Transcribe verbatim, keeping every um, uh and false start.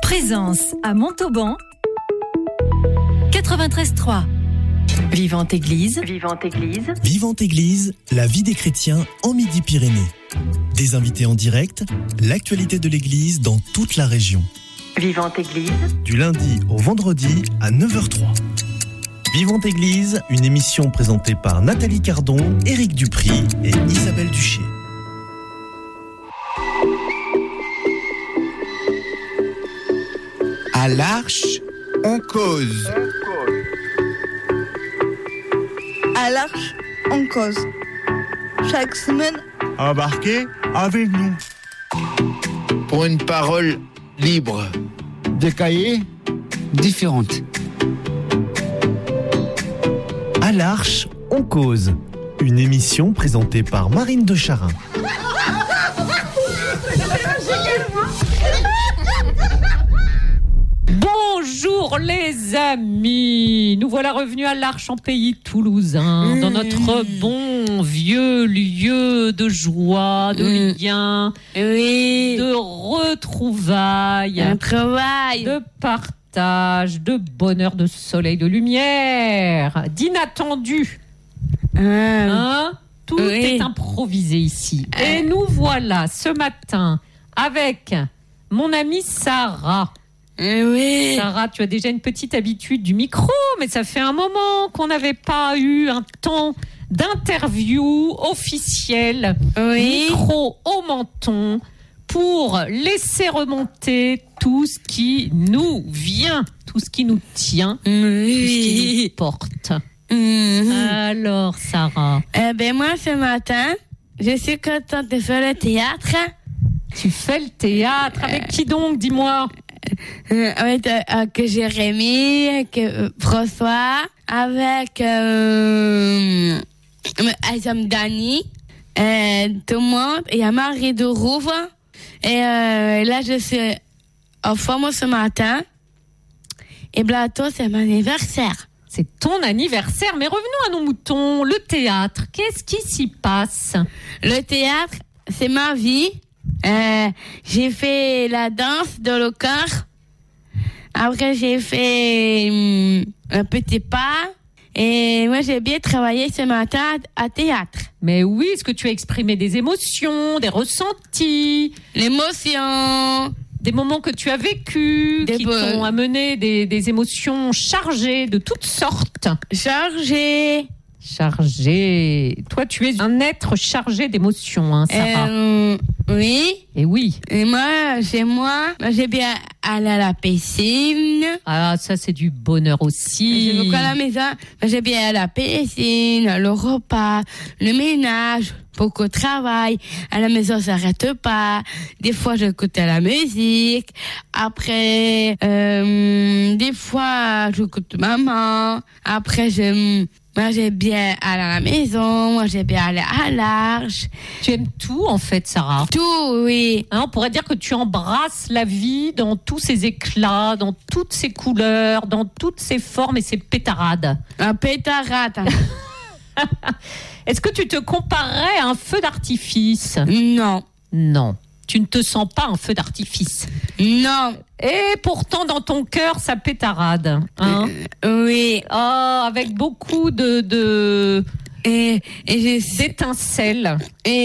Présence à Montauban quatre-vingt-treize trois. Vivante Église. Vivante Église. Vivante Église, la vie des chrétiens en Midi-Pyrénées. Des invités en direct, l'actualité de l'Église dans toute la région. Vivante Église. Du lundi au vendredi à neuf heures zéro trois. Vivante Église, une émission présentée par Nathalie Cardon, Éric Dupry et Isabelle Duché. À l'Arche, on cause. À l'Arche, on cause. Chaque semaine, Embarquez avec nous. Pour une parole libre. Des cahiers différentes. À l'Arche, on cause. Une émission présentée par Marine de Charin. Bonjour les amis, nous voilà revenus à l'Arche en pays toulousain, mmh. dans notre bon vieux lieu de joie, de mmh. lien, oui. de retrouvailles, un travail, de partage, de bonheur, de soleil, de lumière, d'inattendu. Mmh. Hein ? Tout oui. est improvisé ici. Mmh. Et nous voilà ce matin avec mon amie Sarah. Oui. Sarah, tu as déjà une petite habitude du micro, mais ça fait un moment qu'on n'avait pas eu un temps d'interview officiel, oui. micro au menton, pour laisser remonter tout ce qui nous vient, tout ce qui nous tient, oui. tout ce qui nous porte. Mmh. Alors, Sarah. Eh ben moi, ce matin, je suis contente de faire le théâtre. Tu fais le théâtre avec qui donc, dis-moi? Euh, avec, euh, avec Jérémy, avec euh, François, avec euh, Azam Dani, euh, tout le monde, et à Marie de Rouve. Et euh, là, je suis en forme ce matin. Et bientôt, c'est mon anniversaire. C'est ton anniversaire, mais revenons à nos moutons. Le théâtre, qu'est-ce qui s'y passe? Le théâtre, c'est ma vie. Euh, j'ai fait la danse dans le corps. Après, j'ai fait hum, un petit pas. Et moi, j'ai bien travaillé ce matin à théâtre. Mais oui, est-ce que tu as exprimé des émotions, des ressentis? L'émotion. Des moments que tu as vécus, des qui bo- t'ont amené des, des émotions chargées de toutes sortes. Chargé. Chargé. Toi, tu es un être chargé d'émotions, hein, Sarah. Euh, oui. Et oui. Et moi, chez moi, moi, j'ai bien aller à la piscine. Ah, ça, c'est du bonheur aussi. J'ai beaucoup à la maison. Moi, j'ai bien à la piscine, le repas, le ménage, beaucoup de travail. À la maison, ça s'arrête pas. Des fois, j'écoute la musique. Après, euh, des fois, j'écoute maman. Après, je... Moi, j'ai bien aller à la maison, moi, j'ai bien aller à l'Arche. Tu aimes tout, en fait, Sarah. Tout, oui. Hein, on pourrait dire que tu embrasses la vie dans tous ses éclats, dans toutes ses couleurs, dans toutes ses formes et ses pétarades. Un pétarade. Est-ce que tu te comparerais à un feu d'artifice? Non. Non. Tu ne te sens pas un feu d'artifice. Non. Et pourtant, dans ton cœur, ça pétarade. Hein euh, oui. Oh, avec beaucoup de, de et, et d'étincelles. Et